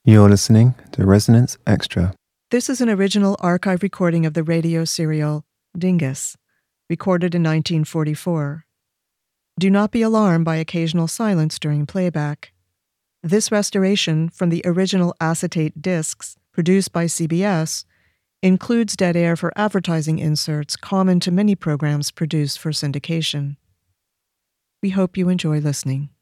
You're listening to Resonance Extra. This is an original archive recording of the radio serial Dingus, recorded in 1944. Do not be alarmed by occasional silence during playback. This restoration from the original acetate discs produced by CBS includes dead air for advertising inserts common to many programs produced for syndication. We hope you enjoy listening.